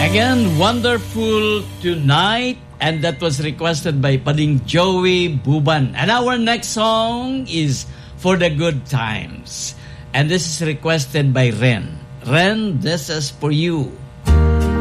Again, Wonderful Tonight. And that was requested by Pading Joey Buban. And our next song is For the Good Times. And this is requested by Ren. Ren, this is for you.